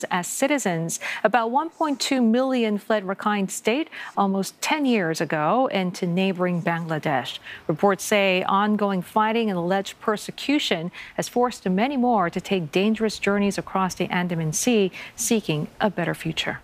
as citizens. About 1.2 million fled Rakhine State almost 10 years ago into neighboring Bangladesh. Reports say ongoing fighting and alleged persecution has forced many more to take dangerous journeys across the Andaman Sea, seeking a better future.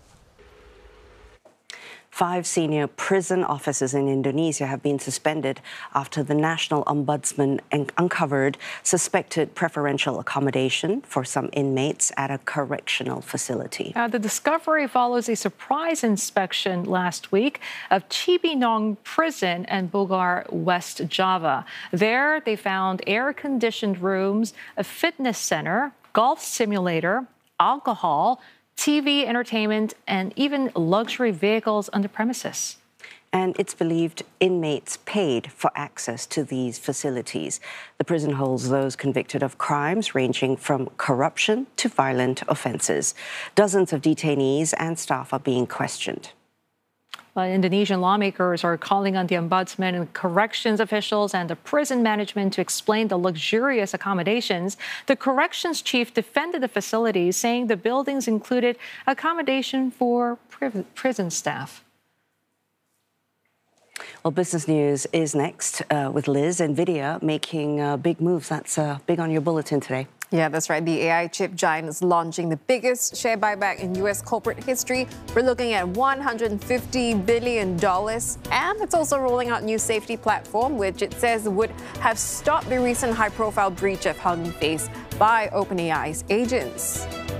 5 senior prison officers in Indonesia have been suspended after the National Ombudsman uncovered suspected preferential accommodation for some inmates at a correctional facility. The discovery follows a surprise inspection last week of Cibinong Prison in Bogor, West Java. There, they found air-conditioned rooms, a fitness center, golf simulator, alcohol, TV, entertainment, and even luxury vehicles on the premises. And it's believed inmates paid for access to these facilities. The prison holds those convicted of crimes ranging from corruption to violent offenses. Dozens of detainees and staff are being questioned. Indonesian lawmakers are calling on the ombudsman and corrections officials and the prison management to explain the luxurious accommodations. The corrections chief defended the facilities, saying the buildings included accommodation for prison staff. Well, business news is next with Liz. NVIDIA making big moves. That's big on your bulletin today. Yeah, that's right. The AI chip giant is launching the biggest share buyback in U.S. corporate history. We're looking at $150 billion. And it's also rolling out new safety platform, which it says would have stopped the recent high-profile breach of Hugging Face by OpenAI's agents.